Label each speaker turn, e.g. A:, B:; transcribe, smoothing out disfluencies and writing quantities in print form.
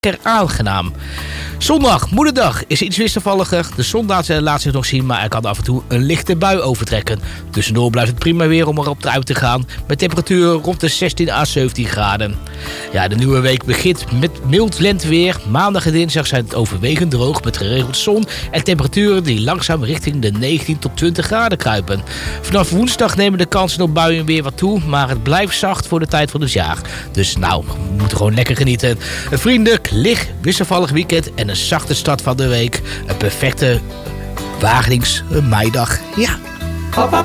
A: aangenaam. Zondag, moederdag, is iets wisselvalliger. De zon laat zich nog zien, maar er kan af en toe een lichte bui overtrekken. Tussendoor blijft het prima weer om erop uit te gaan, met temperaturen rond de 16 à 17 graden. Ja, de nieuwe week begint met mild lenteweer. Maandag en dinsdag zijn het overwegend droog met geregeld zon en temperaturen die langzaam richting de 19 tot 20 graden kruipen. Vanaf woensdag nemen de kansen op buien weer wat toe, maar het blijft zacht voor de tijd van het jaar. Dus nou, we moeten gewoon lekker genieten. Een vriendelijk, licht, wisselvallig weekend en een zachte start van de week. Een perfecte Wagenings meidag. Ja.